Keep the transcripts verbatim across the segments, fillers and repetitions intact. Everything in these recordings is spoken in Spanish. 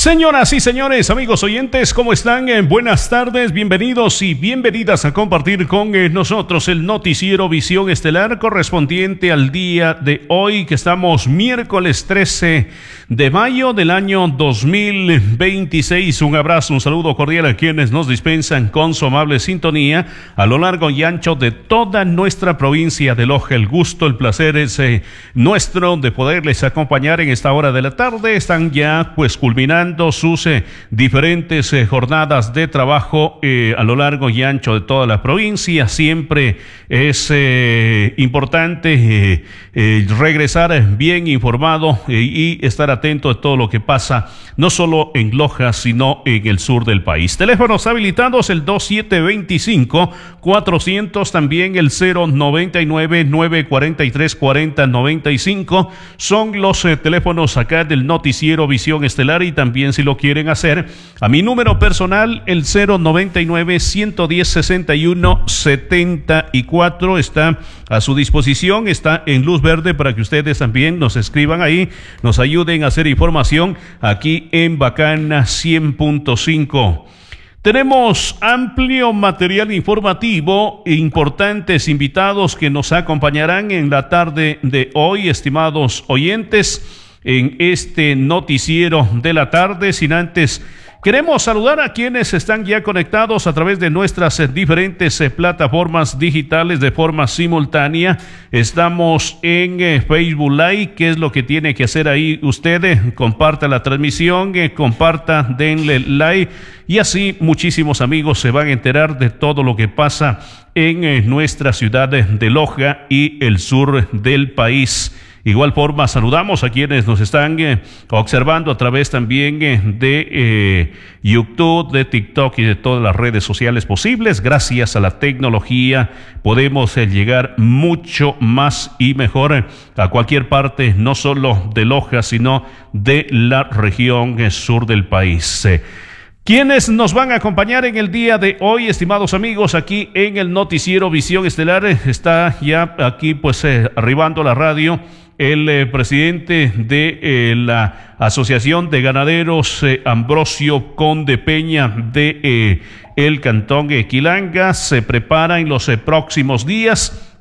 Señoras y señores, amigos oyentes, ¿cómo están? Eh, buenas tardes, bienvenidos y bienvenidas a compartir con eh, nosotros el noticiero Visión Estelar correspondiente al día de hoy, que estamos miércoles trece de mayo del año dos mil veintiséis. Un abrazo, un saludo cordial a quienes nos dispensan con su amable sintonía a lo largo y ancho de toda nuestra provincia de Loja. El gusto, el placer es eh, nuestro de poderles acompañar en esta hora de la tarde. Están ya pues culminando sus eh, diferentes eh, jornadas de trabajo eh, a lo largo y ancho de toda la provincia. Siempre es eh, importante eh, eh, regresar bien informado eh, y estar atento de todo lo que pasa, no solo en Loja, sino en el sur del país. Teléfonos habilitados el dos siete dos cinco cuatrocientos, también el cero noventa y nueve nueve cuarenta y tres cuarenta noventa y cinco. Son los eh, teléfonos acá del noticiero Visión Estelar, y también También, si lo quieren hacer, a mi número personal, el cero noventa y nueve ciento diez sesenta y uno setenta y cuatro, está a su disposición, está en luz verde para que ustedes también nos escriban ahí, nos ayuden a hacer información aquí en Bacana cien punto cinco. Tenemos amplio material informativo e importantes invitados que nos acompañarán en la tarde de hoy, estimados oyentes, en este noticiero de la tarde. Sin antes, queremos saludar a quienes están ya conectados a través de nuestras eh, diferentes eh, plataformas digitales de forma simultánea. Estamos en eh, Facebook Live. ¿Qué es lo que tiene que hacer ahí usted? Comparta la transmisión, eh, comparta, denle like, y así muchísimos amigos se van a enterar de todo lo que pasa en eh, nuestra ciudad de Loja y el sur del país. Igual forma, saludamos a quienes nos están eh, observando a través también eh, de eh, YouTube, de TikTok y de todas las redes sociales posibles. Gracias a la tecnología podemos eh, llegar mucho más y mejor eh, a cualquier parte, no solo de Loja, sino de la región eh, sur del país. Eh, ¿Quiénes nos van a acompañar en el día de hoy, estimados amigos, aquí en el noticiero Visión Estelar? Está ya aquí pues eh, arribando la radio el eh, presidente de eh, la Asociación de Ganaderos, eh, Ambrosio Conde Peña, de eh, el Cantón de Quilanga. Se prepara en los eh, próximos días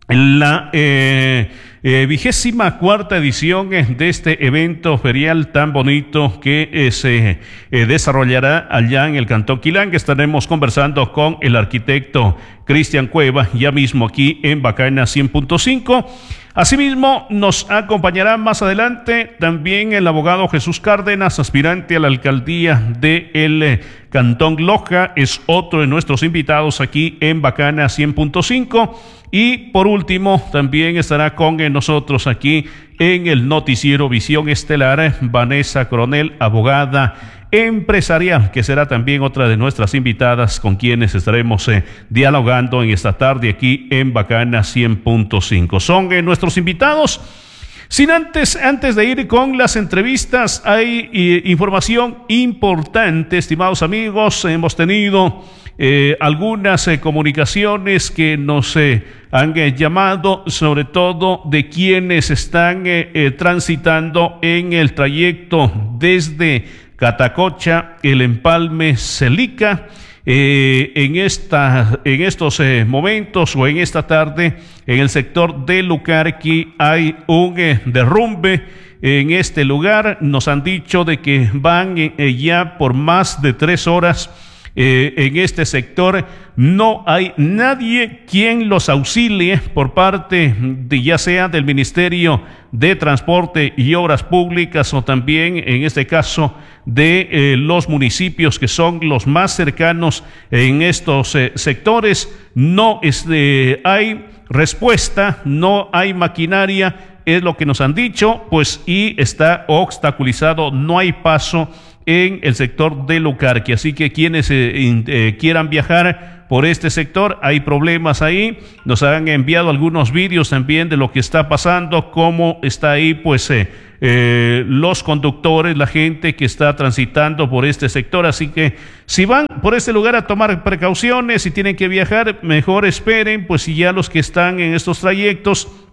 la eh, eh, vigésima cuarta edición eh, de este evento ferial tan bonito que eh, se eh, desarrollará allá en el Cantón Quilanga. Estaremos conversando con el arquitecto Cristian Cueva, ya mismo aquí en Bacana cien punto cinco. Asimismo, nos acompañará más adelante también el abogado Jesús Cárdenas, aspirante a la alcaldía de el eh, Cantón Loja. Es otro de nuestros invitados aquí en Bacana cien punto cinco. Y por último, también estará con nosotros aquí en el noticiero Visión Estelar Vanessa Coronel, abogada empresarial, que será también otra de nuestras invitadas con quienes estaremos eh, dialogando en esta tarde aquí en Bacana cien punto cinco. Son eh, nuestros invitados. Sin antes, antes de ir con las entrevistas, hay eh, información importante, estimados amigos. Hemos tenido eh, algunas eh, comunicaciones que nos eh, han eh, llamado, sobre todo de quienes están eh, eh, transitando en el trayecto desde Catacocha, El Empalme, Celica. Eh, en, esta, en estos eh, momentos o en esta tarde en el sector de Lucarqui hay un eh, derrumbe en este lugar. Nos han dicho de que van eh, ya por más de tres horas eh, en este sector. No hay nadie quien los auxilie por parte de, ya sea del Ministerio de Transporte y Obras Públicas, o también en este caso de eh, los municipios que son los más cercanos en estos eh, sectores. No este, hay respuesta, no hay maquinaria, es lo que nos han dicho, pues, y está obstaculizado, no hay paso en el sector de Lucarqui. Así que quienes eh, eh, quieran viajar por este sector, hay problemas ahí. Nos han enviado algunos vídeos también de lo que está pasando, cómo está ahí pues eh, eh, los conductores, la gente que está transitando por este sector. Así que si van por este lugar a tomar precauciones, si tienen que viajar, mejor esperen, pues si ya los que están en estos trayectos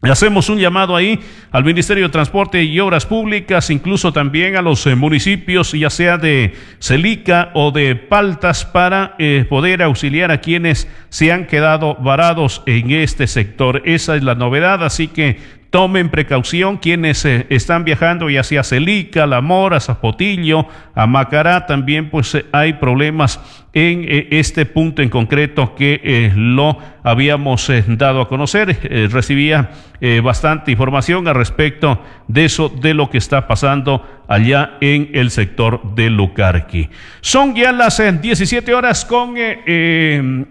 Hacemos un llamado ahí al Ministerio de Transporte y Obras Públicas, incluso también a los eh, municipios, ya sea de Celica o de Paltas, para eh, poder auxiliar a quienes se han quedado varados en este sector. Esa es la novedad, así que tomen precaución quienes eh, están viajando ya sea a Celica, La Mora, Zapotillo, a Macará. También pues eh, hay problemas en eh, este punto en concreto que eh, lo habíamos eh, dado a conocer. Eh, recibía eh, bastante información al respecto de eso, de lo que está pasando allá en el sector de Lucarqui. Son ya las eh, diecisiete horas con eh, eh,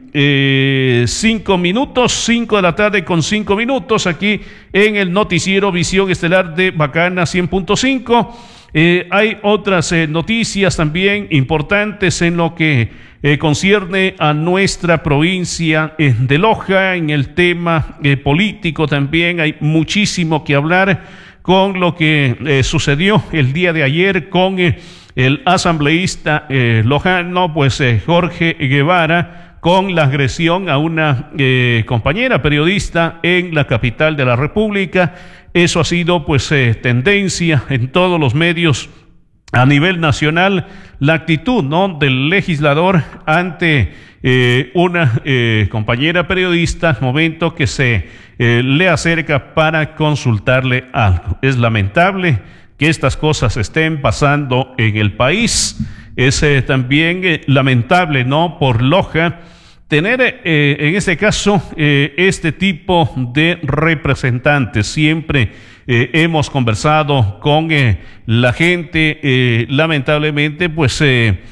eh, cinco minutos, cinco de la tarde con cinco minutos, aquí en el noticiero Visión Estelar de Bacana cien punto cinco. Eh, hay otras eh, noticias también importantes en lo que eh, concierne a nuestra provincia eh, de Loja. En el tema eh, político también hay muchísimo que hablar con lo que eh, sucedió el día de ayer con eh, el asambleísta eh, lojano, pues eh, Jorge Guevara, con la agresión a una eh, compañera periodista en la capital de la República. Eso ha sido pues eh, tendencia en todos los medios a nivel nacional, la actitud, ¿no?, del legislador ante eh, una eh, compañera periodista, momento que se eh, le acerca para consultarle algo. Es lamentable que estas cosas estén pasando en el país. Es eh, también eh, lamentable, ¿no?, por Loja, tener eh, en este caso eh, este tipo de representantes. Siempre eh, hemos conversado con eh, la gente, eh, lamentablemente pues eh,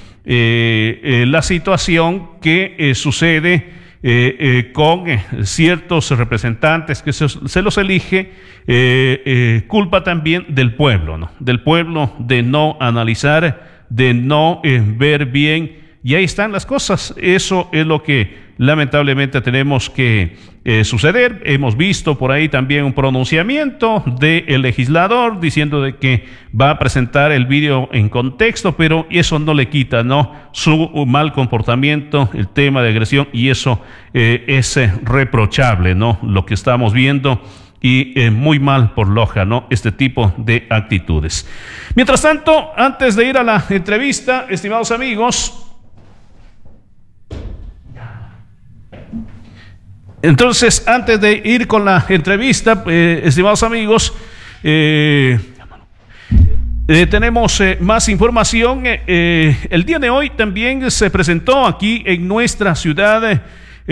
eh, eh, la situación que eh, sucede eh, eh, con eh, ciertos representantes que se, se los elige, eh, eh, culpa también del pueblo, ¿no? Del pueblo de no analizar, de no eh, ver bien. Y ahí están las cosas. Eso es lo que lamentablemente tenemos que eh, suceder. Hemos visto por ahí también un pronunciamiento del legislador diciendo de que va a presentar el video en contexto, pero eso no le quita, ¿no?, su mal comportamiento, el tema de agresión, y eso eh, es eh, reprochable, ¿no?, lo que estamos viendo. Y eh, muy mal por Loja, ¿no?, este tipo de actitudes. Mientras tanto, antes de ir a la entrevista, estimados amigos, Entonces, antes de ir con la entrevista, eh, estimados amigos, eh, eh, tenemos eh, más información. Eh, eh, el día de hoy también se presentó aquí en nuestra ciudad eh,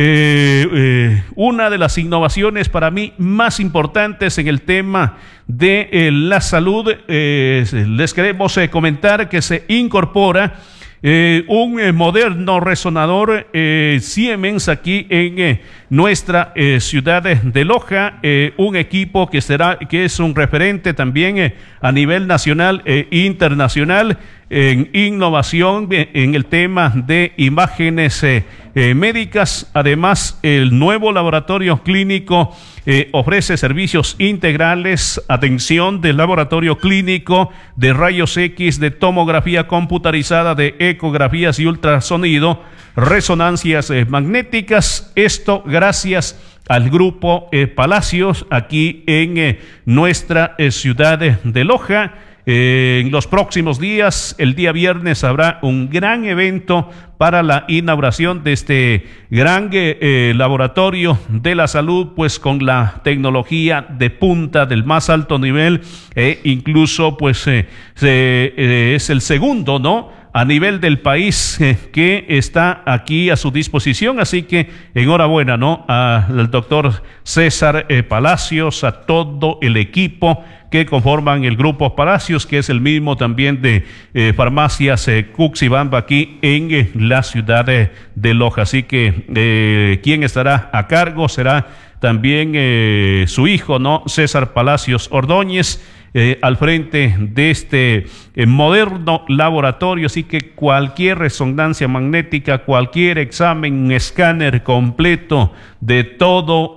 eh, una de las innovaciones para mí más importantes en el tema de eh, la salud. Eh, les queremos eh, comentar que se incorpora Eh, un eh, moderno resonador eh, Siemens aquí en eh, nuestra eh, ciudad de Loja, eh, un equipo que será, que es un referente también eh, a nivel nacional e internacional en innovación eh, en el tema de imágenes eh, eh, médicas. Además, el nuevo laboratorio clínico Eh, ofrece servicios integrales, atención de laboratorio clínico, de rayos X, de tomografía computarizada, de ecografías y ultrasonido, resonancias eh, magnéticas. Esto gracias al grupo eh, Palacios aquí en eh, nuestra eh, ciudad de Loja. Eh, en los próximos días, el día viernes, habrá un gran evento para la inauguración de este gran eh, eh, laboratorio de la salud, pues con la tecnología de punta del más alto nivel, eh, incluso pues eh, se, eh, es el segundo, ¿no?, a nivel del país eh, que está aquí a su disposición. Así que enhorabuena, ¿no?, al doctor César eh, Palacios, a todo el equipo que conforman el grupo Palacios, que es el mismo también de eh, farmacias eh, Cuxibamba aquí en eh, la ciudad de, de Loja. Así que eh, quien estará a cargo será también eh, su hijo, ¿no?, César Palacios Ordóñez, eh, al frente de este eh, moderno laboratorio. Así que cualquier resonancia magnética, cualquier examen, escáner completo de todo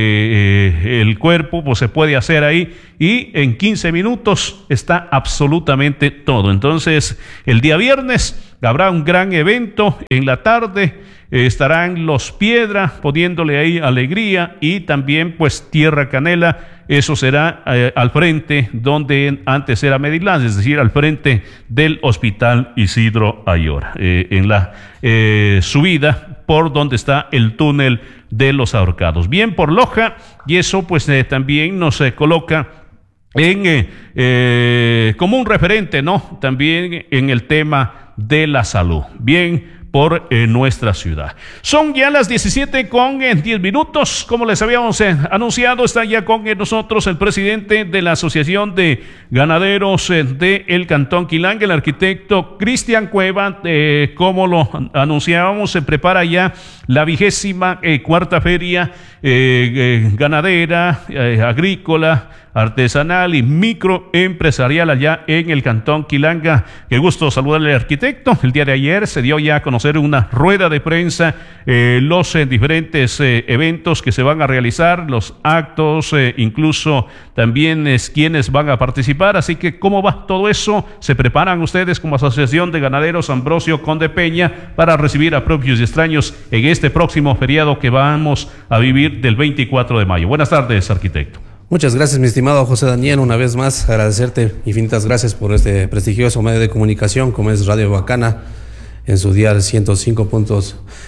eh, eh, el cuerpo, pues se puede hacer ahí, y en quince minutos está absolutamente todo. Entonces, el día viernes habrá un gran evento en la tarde. Eh, estarán los Piedra poniéndole ahí alegría, y también pues Tierra Canela eso será eh, al frente donde antes era Medilán, es decir, al frente del Hospital Isidro Ayora, eh, en la eh, subida por donde está el túnel de los Ahorcados. Bien por Loja, y eso pues eh, también nos eh, coloca en eh, eh, como un referente, ¿no? También en el tema de la salud. Bien por eh, nuestra ciudad. Son ya las diecisiete con eh, diez minutos. Como les habíamos eh, anunciado, está ya con eh, nosotros el presidente de la Asociación de Ganaderos eh, del Cantón Quilanga, el arquitecto Cristian Cueva. Eh, como lo anunciábamos, se prepara ya la vigésima eh, cuarta feria eh, eh, ganadera, eh, agrícola, artesanal y microempresarial allá en el Cantón Quilanga. Qué gusto saludarle al arquitecto. El día de ayer se dio ya a conocer una rueda de prensa, eh, los eh, diferentes eh, eventos que se van a realizar, los actos, eh, incluso también es quienes van a participar. Así que, ¿cómo va todo eso? ¿Se preparan ustedes como Asociación de Ganaderos Ambrosio Conde Peña para recibir a propios y extraños en este próximo feriado que vamos a vivir del veinticuatro de mayo? Buenas tardes, arquitecto. Muchas gracias, mi estimado José Daniel. Una vez más, agradecerte infinitas gracias por este prestigioso medio de comunicación como es Radio Bacana en su dial ciento cinco punto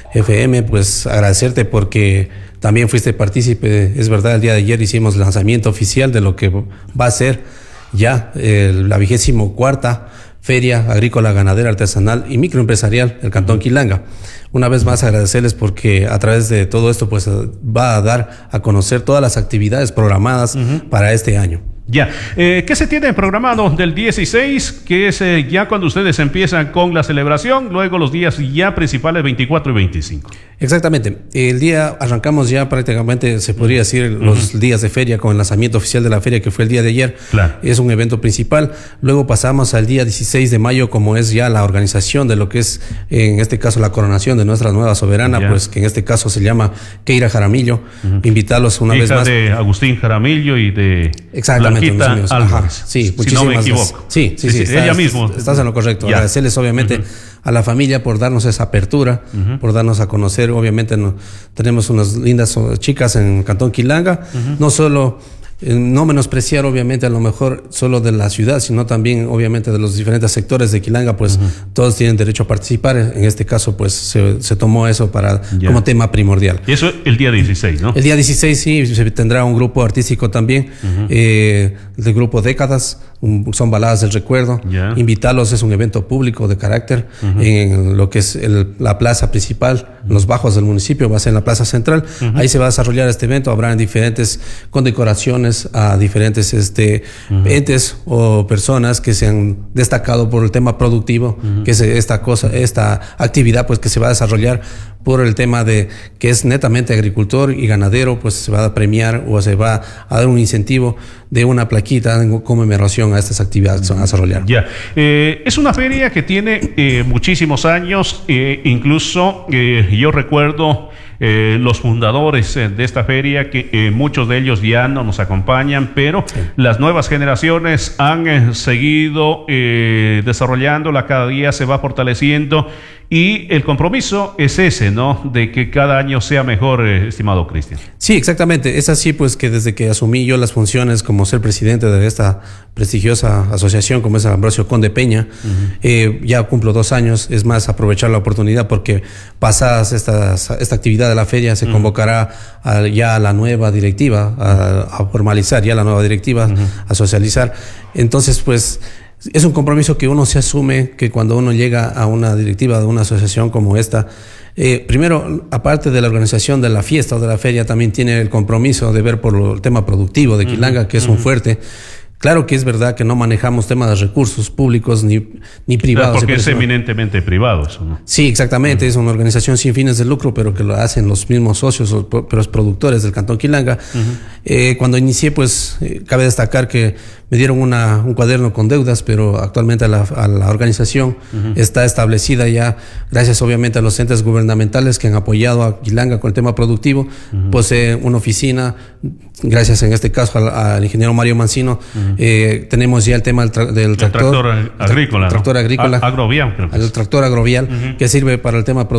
F M. Pues agradecerte porque también fuiste partícipe. Es verdad, el día de ayer hicimos el lanzamiento oficial de lo que va a ser ya eh, la vigésimo cuarta Feria Agrícola, Ganadera, Artesanal y Microempresarial del Cantón Quilanga. Una vez más agradecerles porque a través de todo esto pues va a dar a conocer todas las actividades programadas uh-huh. para este año. Ya, eh, ¿qué se tiene programado del dieciséis? Que es eh, ya cuando ustedes empiezan con la celebración, luego los días ya principales veinticuatro y veinticinco. Exactamente, el día arrancamos ya prácticamente, se podría decir, uh-huh. los días de feria con el lanzamiento oficial de la feria que fue el día de ayer. Claro. Es un evento principal. Luego pasamos al día dieciséis de mayo, como es ya la organización de lo que es, en este caso, la coronación de nuestra nueva soberana, yeah. pues que en este caso se llama Keira Jaramillo. Uh-huh. Invitarlos una Hija vez más. de Agustín Jaramillo y de Exactamente. Ajá, sí, si no me equivoco. Sí, sí, sí, sí, sí, está, ella mismo. Estás en lo correcto. Ya. Agradecerles obviamente uh-huh. a la familia por darnos esa apertura, uh-huh. por darnos a conocer. Obviamente no, tenemos unas lindas chicas en Cantón Quilanga, uh-huh. no solo eh, no menospreciar obviamente a lo mejor solo de la ciudad, sino también obviamente de los diferentes sectores de Quilanga, pues uh-huh. todos tienen derecho a participar. En este caso pues se, se tomó eso para yeah. como tema primordial. Y eso el día dieciséis, ¿no? El día dieciséis sí, se tendrá un grupo artístico también, uh-huh. eh, del grupo Décadas, un, son baladas del recuerdo. Yeah. Invitarlos, es un evento público de carácter uh-huh. en lo que es el, la plaza principal, uh-huh. los bajos del municipio, va a ser en la plaza central. Uh-huh. Ahí se va a desarrollar este evento, habrá diferentes condecoraciones a diferentes este, uh-huh. entes o personas que se han destacado por el tema productivo, uh-huh. que es esta cosa, esta actividad pues que se va a desarrollar por el tema de que es netamente agricultor y ganadero, pues se va a premiar o se va a dar un incentivo de una plaquita en conmemoración a estas actividades que se van a desarrollar. Ya, eh, es una feria que tiene eh, muchísimos años, eh, incluso eh, yo recuerdo eh, los fundadores eh, de esta feria, que eh, muchos de ellos ya no nos acompañan, pero sí. las nuevas generaciones han eh, seguido eh, desarrollándola, cada día se va fortaleciendo. Y el compromiso es ese, ¿no? De que cada año sea mejor, eh, estimado Cristian. Sí, exactamente. Es así, pues, que desde que asumí yo las funciones como ser presidente de esta prestigiosa asociación, como es Ambrosio Conde Peña, uh-huh. eh, ya cumplo dos años. Es más, aprovechar la oportunidad porque pasadas estas, esta actividad de la feria se uh-huh. convocará a, ya a la nueva directiva, a, a formalizar ya la nueva directiva, uh-huh. a socializar. Entonces, pues, es un compromiso que uno se asume, que cuando uno llega a una directiva de una asociación como esta, eh, primero, aparte de la organización de la fiesta o de la feria, también tiene el compromiso de ver por el tema productivo de Quilanga, uh-huh. que es uh-huh. un fuerte. Claro que es verdad que no manejamos temas de recursos públicos ni, ni privados. Porque es eminentemente privado eso, ¿no? Sí, exactamente. Uh-huh. Es una organización sin fines de lucro, pero que lo hacen los mismos socios, pero los productores del Cantón Quilanga. Uh-huh. Eh, cuando inicié, pues, eh, cabe destacar que me dieron una, un cuaderno con deudas, pero actualmente a la, a la organización uh-huh. está establecida ya, gracias obviamente a los entes gubernamentales que han apoyado a Quilanga con el tema productivo. Uh-huh. Posee una oficina, gracias en este caso al, al ingeniero Mario Mancino. Uh-huh. eh, tenemos ya el tema del, tra- del tractor, tractor agrícola. Tractor agrícola. A- agrovial, creo que el es. tractor agrovial, uh-huh. que sirve para el tema productivo.